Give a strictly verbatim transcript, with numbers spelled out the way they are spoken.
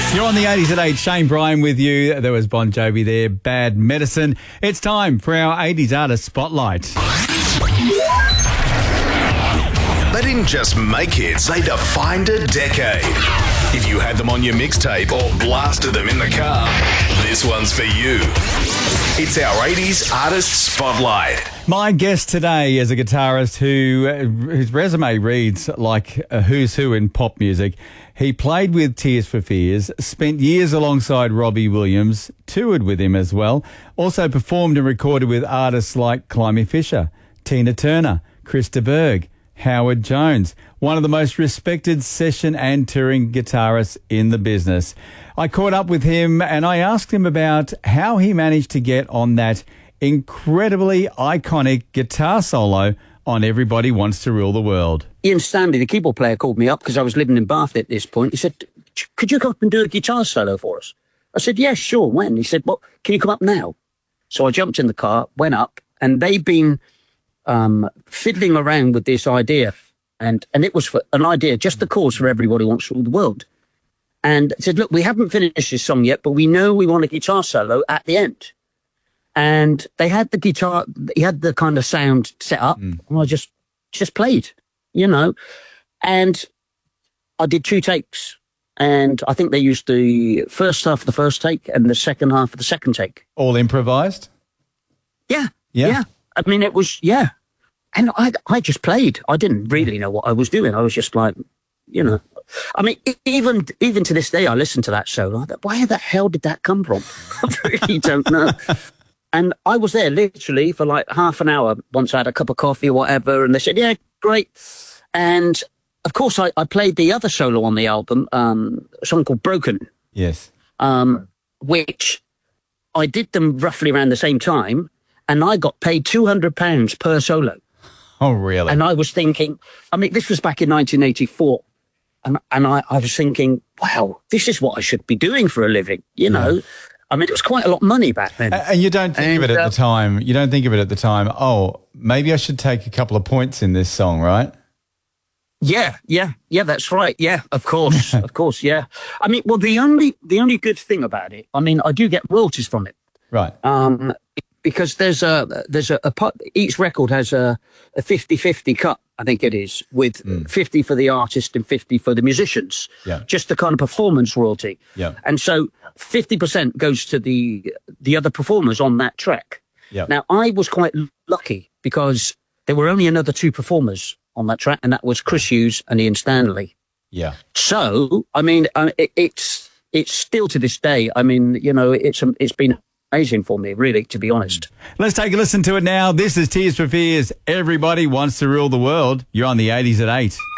You're on the eighties at eight. Shane Bryan with you. There was Bon Jovi there. Bad Medicine. It's time for our eighties Artist Spotlight. They didn't just make hits, they defined a decade. If you had them on your mixtape or blasted them in the car, this one's for you. It's our eighties Artist Spotlight. My guest today is a guitarist who uh, whose resume reads like a who's who in pop music. He played with Tears for Fears, spent years alongside Robbie Williams, toured with him as well, also performed and recorded with artists like Climie Fisher, Tina Turner, Chris de Burgh, Howard Jones, one of the most respected session and touring guitarists in the business. I caught up with him and I asked him about how he managed to get on that incredibly iconic guitar solo on Everybody Wants to Rule the World. Ian Stanley, the keyboard player, called me up because I was living in Bath at this point. He said, could you come up and do a guitar solo for us? I said, yeah, sure. When? He said, well, can you come up now? So I jumped in the car, went up, and they'd been um, fiddling around with this idea. And, and it was for an idea, just the chorus for Everybody Wants to Rule the World. And I said, look, we haven't finished this song yet, but we know we want a guitar solo at the end. And they had the guitar, he had the kind of sound set up, mm. and I just, just played, you know. And I did two takes, and I think they used the first half of the first take and the second half of the second take. All improvised? Yeah, yeah. Yeah. I mean, it was, yeah. And I, I just played. I didn't really know what I was doing. I was just like, you know. I mean, even even to this day, I listen to that solo. I thought, where the hell did that come from? I really don't know. And I was there literally for like half an hour once I had a cup of coffee or whatever. And they said, yeah, great. And of course, I, I played the other solo on the album, um, a song called Broken. Yes. Um, which I did them roughly around the same time. And I got paid two hundred pounds per solo. Oh, really? And I was thinking, I mean, this was back in nineteen eighty-four. And, and I, I was thinking, wow, this is what I should be doing for a living, you know? Yeah. I mean, it was quite a lot of money back then. And you don't think and, of it at uh, the time. You don't think of it at the time, oh, maybe I should take a couple of points in this song, right? Yeah, yeah, yeah, that's right. Yeah, of course, of course, yeah. I mean, well, the only the only good thing about it, I mean, I do get royalties from it. Right. Um, because there's a, there's a, a each record has a, a fifty-fifty cut, I think it is, with mm. fifty for the artist and fifty for the musicians. Yeah. Just the kind of performance royalty. Yeah. And so fifty percent goes to the the other performers on that track. Yeah. Now, I was quite lucky because there were only another two performers on that track, and that was Chris Hughes and Ian Stanley. Yeah. So, I mean, uh, it, it's it's still to this day, I mean, you know, it's um, it's been amazing for me, really, to be honest. Let's take a listen to it now. This is Tears for Fears. Everybody Wants to Rule the World. You're on the eighties at eight.